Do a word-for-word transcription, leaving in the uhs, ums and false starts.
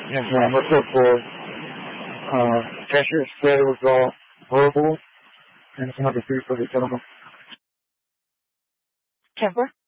Yes, ma'am. What's up for uh, cashier said it was all verbal, and it's another three for the gentleman. Kemper?